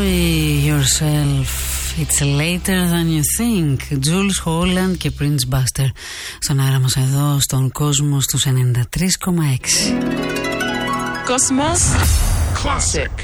Enjoy yourself. It's later than you think. Jules Holland και Prince Buster στον αέρα μας εδώ στον κόσμο στους 93,6. Cosmos Classic.